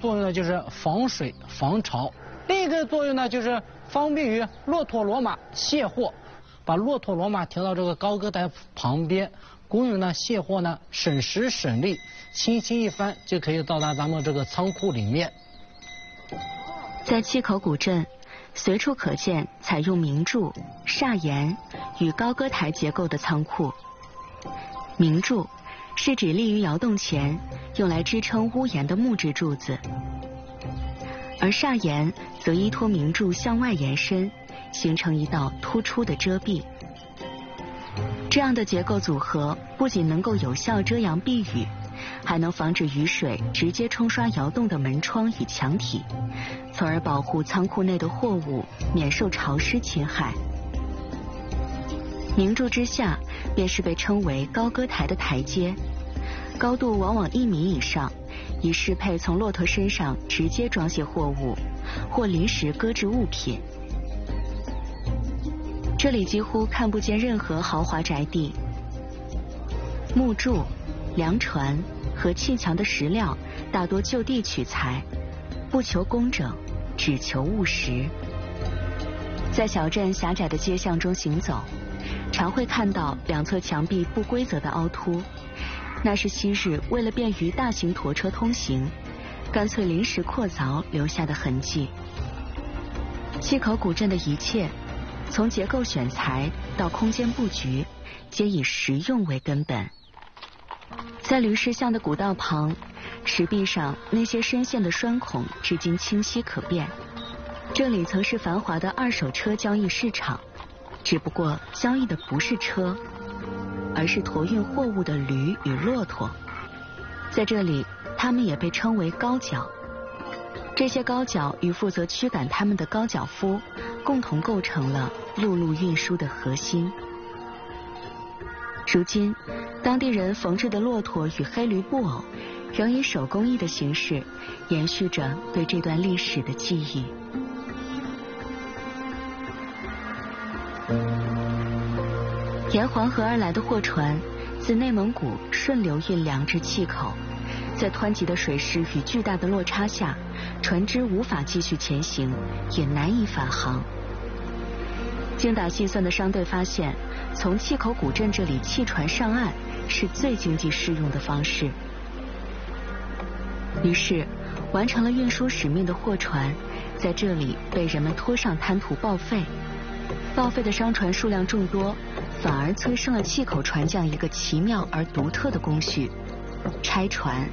作用呢就是防水防潮，另一个作用呢就是方便于骆驼骡马卸货。把骆驼骡马停到这个高歌台旁边，工人呢卸货呢省时省力，轻轻一翻就可以到达咱们这个仓库里面。 在气口古镇，随处可见采用明柱、砂岩与高歌台结构的仓库。明柱是指立于窑洞前用来支撑屋檐的木质柱子，而砂岩则依托明柱向外延伸，形成一道突出的遮蔽。这样的结构组合不仅能够有效遮阳避雨，还能防止雨水直接冲刷窑洞的门窗与墙体，从而保护仓库内的货物免受潮湿侵害。明柱之下便是被称为高歌台的台阶，高度往往1米以上，以适配从骆驼身上直接装卸货物或临时搁置物品。这里几乎看不见任何豪华宅地，木柱、梁船和砌墙的石料大多就地取材，不求工整，只求务实。在小镇狭窄的街巷中行走，常会看到两侧墙壁不规则的凹凸，那是昔日为了便于大型驮车通行，干脆临时扩凿留下的痕迹。气口古镇的一切，从结构选材到空间布局，皆以实用为根本。在驴石巷的古道旁，石壁上那些深陷的栓孔至今清晰可辨。这里曾是繁华的二手车交易市场，只不过交易的不是车，而是驮运货物的驴与骆驼。在这里，它们也被称为高脚。这些高脚与负责驱赶它们的高脚夫共同构成了陆路运输的核心。如今，当地人缝制的骆驼与黑驴布偶仍以手工艺的形式延续着对这段历史的记忆。沿黄河而来的货船自内蒙古顺流运粮至气口，在湍急的水势与巨大的落差下，船只无法继续前行，也难以返航。精打细算的商队发现，从气口古镇这里弃船上岸是最经济适用的方式。于是，完成了运输使命的货船在这里被人们拖上滩涂报废。报废的商船数量众多，反而催生了气口船匠一个奇妙而独特的工序——拆船。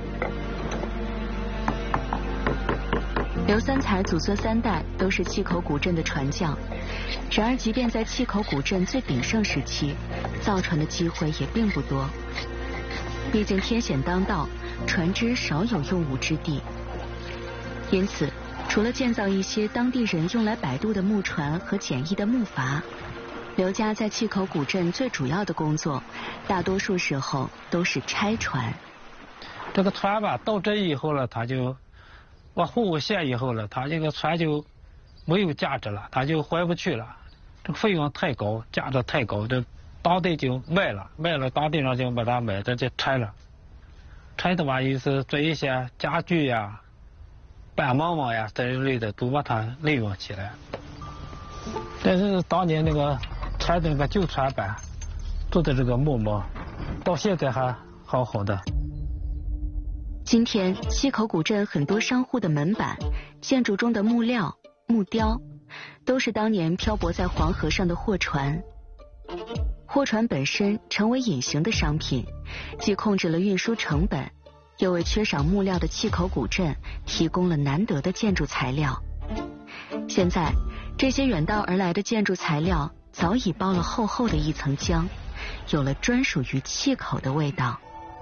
刘三才祖孙3代都是气口古镇的船匠，然而即便在气口古镇最鼎盛时期，造船的机会也并不多。毕竟天险当道，船只少有用武之地，因此除了建造一些当地人用来摆渡的木船和简易的木筏，刘家在气口古镇最主要的工作，大多数时候都是拆船。 这个船吧，到这以后了，它就把货物卸以后了，它这个船就没有价值了，它就回不去了。这个费用太高，价值太高，这当地就卖了，当地人就把它买的就拆了。拆的话，就是做一些家具呀、板毛毛呀这一类的，都把它利用起来。但是当年那个拆的那个旧船板做的这个木模，到现在还好好的。 今天气口古镇很多商户的门板、建筑中的木料、木雕，都是当年漂泊在黄河上的货船。货船本身成为隐形的商品，既控制了运输成本，又为缺少木料的气口古镇提供了难得的建筑材料。现在，这些远道而来的建筑材料早已包了厚厚的一层浆，有了专属于气口的味道。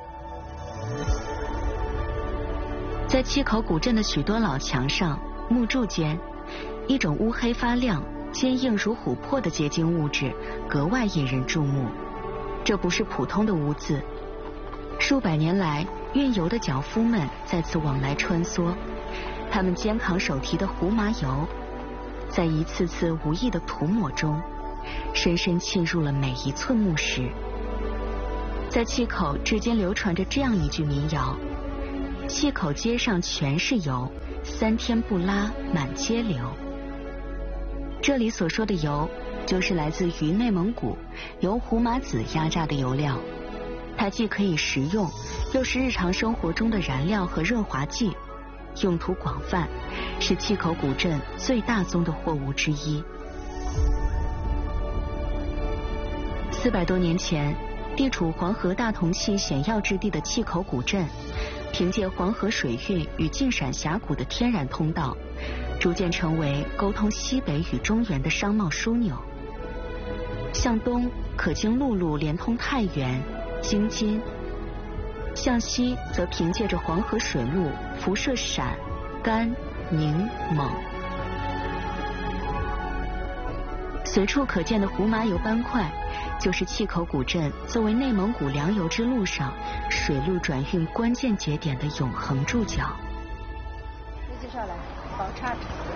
在气口古镇的许多老墙上、木柱间，一种乌黑发亮、坚硬如琥珀的结晶物质格外引人注目。这不是普通的污渍，数百年来，运油的脚夫们在此往来穿梭，他们肩扛手提的胡麻油，在一次次无意的涂抹中，深深沁入了每一寸木石。在气口至今流传着这样一句民谣： 气口街上全是油，3天不拉满街流。这里所说的油，就是来自于内蒙古由胡麻籽压榨的油料，它既可以食用，又是日常生活中的燃料和润滑剂，用途广泛，是碛口古镇最大宗的货物之一。400多年前，地处黄河大同气险要之地的碛口古镇，凭借黄河水运与晋陕峡谷的天然通道，逐渐成为沟通西北与中原的商贸枢纽。向东可经陆路连通太原、京津，向西则凭借着黄河水路辐射陕、甘、宁、蒙。随处可见的胡麻油斑块，就是碛口古镇作为内蒙古粮油之路上水路转运关键节点的永恒注脚。 接下来，宝叉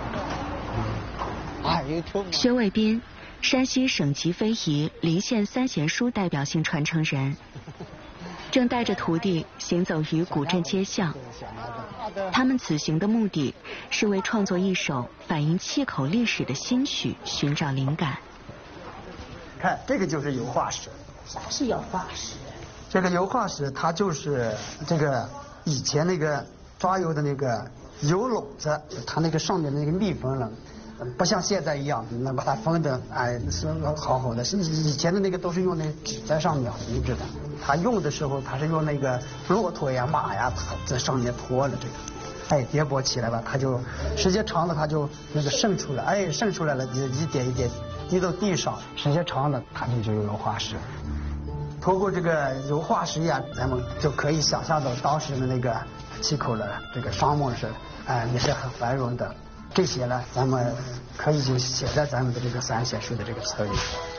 薛卫斌，山西省级非遗临县三贤书代表性传承人，正带着徒弟行走于古镇街巷。他们此行的目的是为创作一首反映碛口历史的新曲寻找灵感。 看，这个就是油画石。 啥是油画石？ 这个油画石，它就是这个以前那个抓油的那个油篓子，它那个上面的那个密封了。不像现在一样能把它封的是好好的，是以前的那个都是用那纸在上面糊着的。他用的时候，他是用那个骆驼呀、马呀，他在上面拖了这个，叠簸起来吧，它就时间长了，它就那个渗出来，渗出来了，一点一点滴到地上，时间长了，它就有油画石。通过这个油画石呀，咱们就可以想象到当时的那个碛口的这个商贸是也是很繁荣的。这些呢，咱们可以就写在咱们的这个三贤书的这个册里。